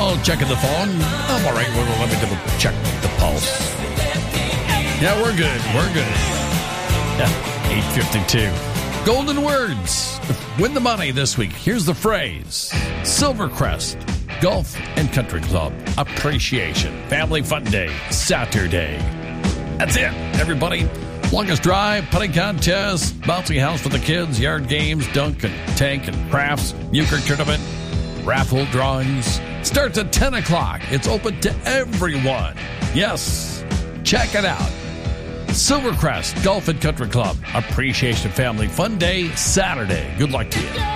Oh, checking the phone. I'm all right. Well, let me double check the pulse. Yeah, we're good. We're good. Yeah, 8:52. Golden words. Win the money this week. Here's the phrase. Silvercrest Golf and Country Club Appreciation Family Fun Day, Saturday. That's it, everybody. Longest drive, putting contest, bouncy house for the kids, yard games, dunk and tank and crafts, euchre tournament, raffle drawings. Starts at 10 o'clock. It's open to everyone. Yes, check it out. Silvercrest Golf and Country Club Appreciation Family Fun Day, Saturday. Good luck to you.